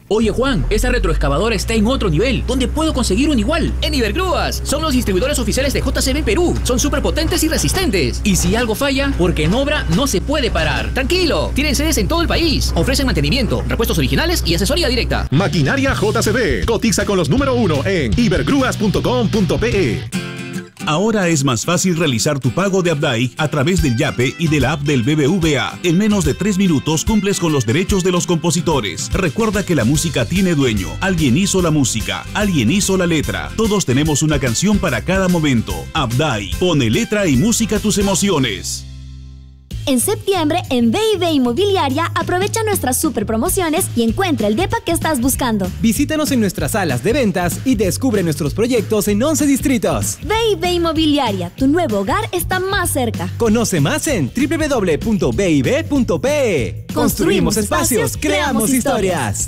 Oye Juan, esa retroexcavadora está en otro nivel. ¿Dónde puedo conseguir un igual? En Ibergrúas. Son los distribuidores oficiales de JCB Perú. Son súper potentes y resistentes. Y si algo falla, porque en obra no se puede parar. Tranquilo, tienen sedes en todo el país. Ofrecen mantenimiento, repuestos originales y asesoría directa. Maquinaria JCB. Cotiza con los número 1 en ibergrúas.com.pe. Ahora es más fácil realizar tu pago de Abdai a través del Yape y de la app del BBVA. En menos de 3 minutos cumples con los derechos de los compositores. Recuerda que la música tiene dueño. Alguien hizo la música, alguien hizo la letra. Todos tenemos una canción para cada momento. Abdai, pone letra y música a tus emociones. En septiembre, en BIB Inmobiliaria, aprovecha nuestras super promociones y encuentra el depa que estás buscando. Visítanos en nuestras salas de ventas y descubre nuestros proyectos en 11 distritos. BIB Inmobiliaria, tu nuevo hogar está más cerca. Conoce más en www.bib.pe. Construimos espacios, creamos historias.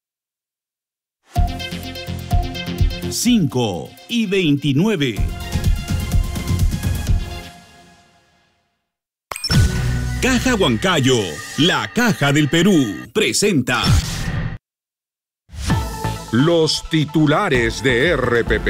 5:29. Caja Huancayo, la Caja del Perú, presenta Los titulares de RPP.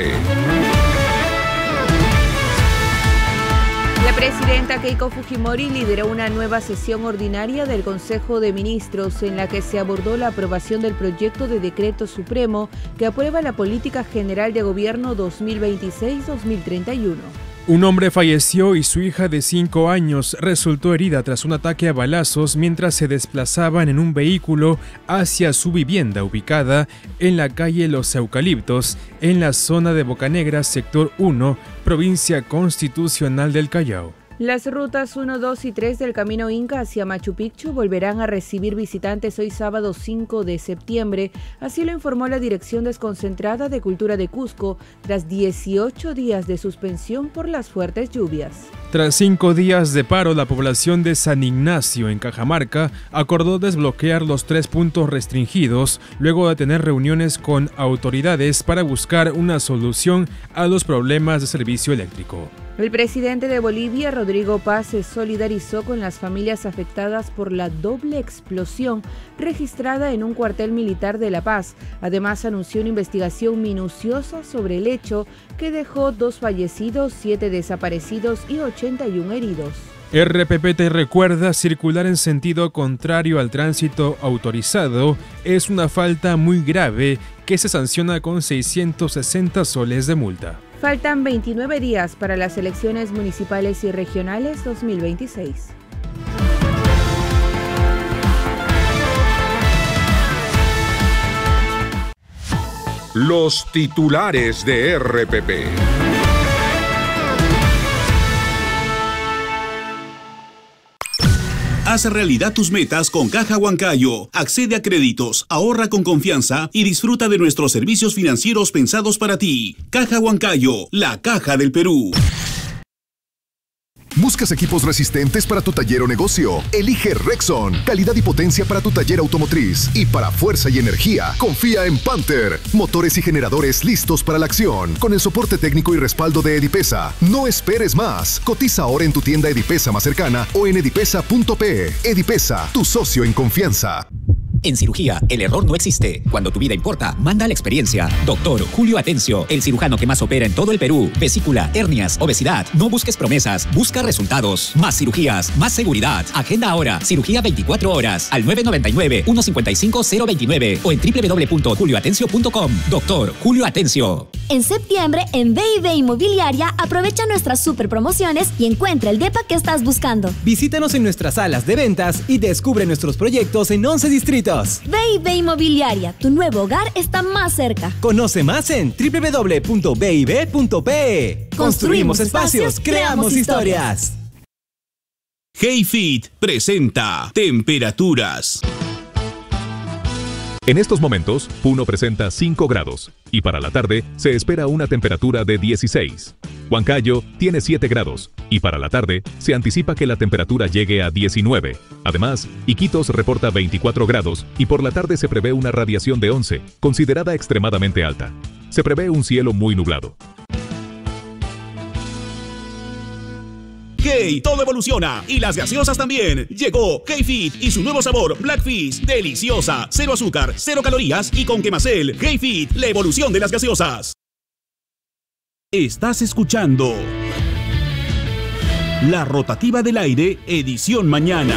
La presidenta Keiko Fujimori lideró una nueva sesión ordinaria del Consejo de Ministros en la que se abordó la aprobación del proyecto de decreto supremo que aprueba la Política General de Gobierno 2026-2031. Un hombre falleció y su hija de 5 años resultó herida tras un ataque a balazos mientras se desplazaban en un vehículo hacia su vivienda ubicada en la calle Los Eucaliptos, en la zona de Bocanegra, sector 1, provincia constitucional del Callao. Las rutas 1, 2 y 3 del Camino Inca hacia Machu Picchu volverán a recibir visitantes hoy sábado 5 de septiembre, así lo informó la Dirección Desconcentrada de Cultura de Cusco, tras 18 días de suspensión por las fuertes lluvias. Tras 5 días de paro, la población de San Ignacio, en Cajamarca, acordó desbloquear los 3 puntos restringidos, luego de tener reuniones con autoridades para buscar una solución a los problemas de servicio eléctrico. El presidente de Bolivia, Rodrigo Paz, se solidarizó con las familias afectadas por la doble explosión registrada en un cuartel militar de La Paz. Además, anunció una investigación minuciosa sobre el hecho que dejó 2 fallecidos, 7 desaparecidos y 81 heridos. RPP te recuerda: circular en sentido contrario al tránsito autorizado es una falta muy grave que se sanciona con 660 soles de multa. Faltan 29 días para las elecciones municipales y regionales 2026. Los titulares de RPP. Haz realidad tus metas con Caja Huancayo. Accede a créditos, ahorra con confianza y disfruta de nuestros servicios financieros pensados para ti. Caja Huancayo, la Caja del Perú. ¿Buscas equipos resistentes para tu taller o negocio? Elige Rexon. Calidad y potencia para tu taller automotriz. Y para fuerza y energía, confía en Panther. Motores y generadores listos para la acción. Con el soporte técnico y respaldo de Edipesa. No esperes más. Cotiza ahora en tu tienda Edipesa más cercana o en edipesa.pe. Edipesa, tu socio en confianza. En cirugía, el error no existe. Cuando tu vida importa, manda la experiencia. Doctor Julio Atencio, el cirujano que más opera en todo el Perú. Vesícula, hernias, obesidad. No busques promesas, busca resultados. Más cirugías, más seguridad. Agenda ahora, cirugía 24 horas, al 999-155-029 o en www.julioatencio.com. Doctor Julio Atencio. En septiembre, en BIB Inmobiliaria, aprovecha nuestras super promociones y encuentra el depa que estás buscando. Visítanos en nuestras salas de ventas y descubre nuestros proyectos en 11 distritos. BIB Inmobiliaria, tu nuevo hogar está más cerca. Conoce más en www.bib.pe. Construimos espacios, creamos historias. Hey Fit presenta temperaturas. En estos momentos, Puno presenta 5 grados y para la tarde se espera una temperatura de 16. Huancayo tiene 7 grados y para la tarde se anticipa que la temperatura llegue a 19. Además, Iquitos reporta 24 grados y por la tarde se prevé una radiación de 11, considerada extremadamente alta. Se prevé un cielo muy nublado. Hey, todo evoluciona y las gaseosas también. Llegó K-Fit y su nuevo sabor Black Fizz. Deliciosa, 0 azúcar, 0 calorías y con Quemacel. K-Fit, la evolución de las gaseosas. Estás escuchando La Rotativa del Aire, edición mañana.